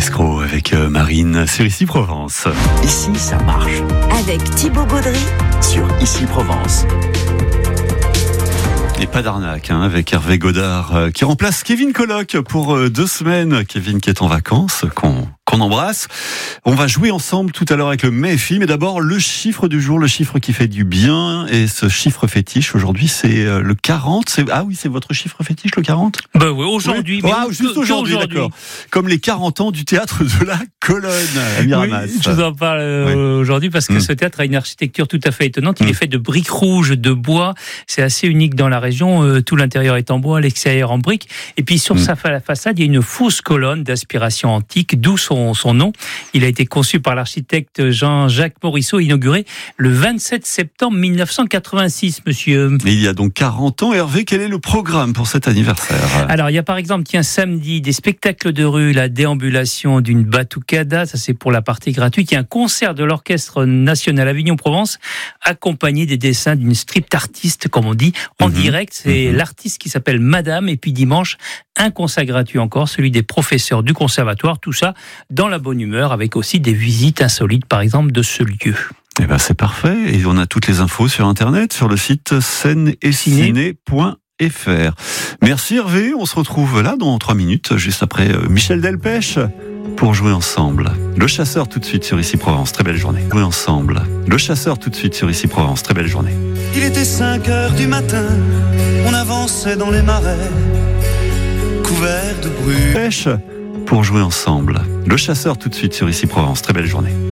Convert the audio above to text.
Escroc avec Marine sur Ici Provence. Ici, ça marche. Avec Thibaut Gaudry Sur Ici Provence. Et pas d'arnaque, avec Hervé Godard qui remplace Kevin Colloque pour 2 semaines. Kevin qui est en vacances, qu'on embrasse. On va jouer ensemble tout à l'heure avec le MEFI, mais d'abord le chiffre du jour, le chiffre qui fait du bien. Et ce chiffre fétiche aujourd'hui, c'est le 40. Ah oui, c'est votre chiffre fétiche, le 40 ? Ben oui, aujourd'hui. Oui. Ah, juste aujourd'hui, d'accord. Comme les 40 ans du théâtre de la Colonne à Miramas. Oui, je vous en parle aujourd'hui parce que ce théâtre a une architecture tout à fait étonnante. Il est fait de briques rouges, de bois. C'est assez unique dans la région. Tout l'intérieur est en bois, l'extérieur en briques. Et puis sur sa façade, il y a une fausse colonne d'inspiration antique, d'où son nom. Il a été conçu par l'architecte Jean-Jacques Morisseau, inauguré le 27 septembre 1986, monsieur. Et il y a donc 40 ans. Hervé, quel est le programme pour cet anniversaire ? Alors, il y a par exemple, samedi, des spectacles de rue, la déambulation d'une batucada, ça c'est pour la partie gratuite. Il y a un concert de l'Orchestre National Avignon-Provence, accompagné des dessins d'une street artiste, comme on dit, en direct. C'est l'artiste qui s'appelle Madame. Et puis dimanche, un concert gratuit encore, celui des professeurs du conservatoire. Tout ça dans la bonne humeur, avec aussi des visites insolites, par exemple, de ce lieu. Eh ben, c'est parfait. Et on a toutes les infos sur Internet, sur le site scène-et-ciné.fr. Merci Hervé. On se retrouve là dans 3 minutes, juste après Michel Delpech, pour jouer ensemble. Le chasseur tout de suite sur Ici Provence. Très belle journée. Jouer ensemble. Le chasseur tout de suite sur Ici Provence. Très belle journée. Il était 5h du matin. On avançait dans les marais, couverts de brume. Pêche pour jouer ensemble. Le chasseur tout de suite sur Ici Provence. Très belle journée.